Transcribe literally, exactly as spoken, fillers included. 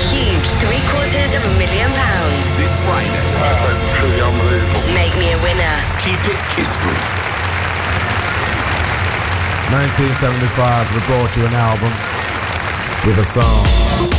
huge three quarters of a million pounds. This Friday. That's truly unbelievable. Make me a winner. Keep it history. nineteen seventy-five, we brought you an album with a song.